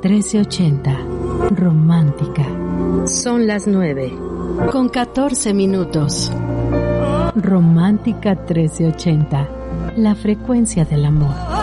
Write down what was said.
1380. Romántica. Son las 9:14. Romántica 1380. La frecuencia del amor.